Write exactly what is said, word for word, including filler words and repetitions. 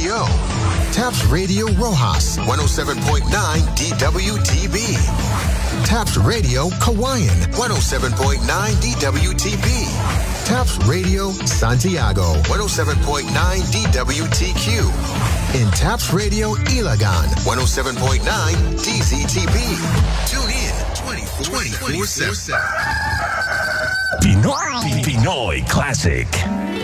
O. TAPS Radio Rojas, one oh seven point nine D W T B. TAPS Radio Kawayan, one oh seven point nine D W T B. TAPS Radio Santiago, one oh seven point nine D W T Q. In TAPS Radio Ilagan, one oh seven point nine D Z T B. Tune in twenty-four seven. Pinoy, Pinoy Classic.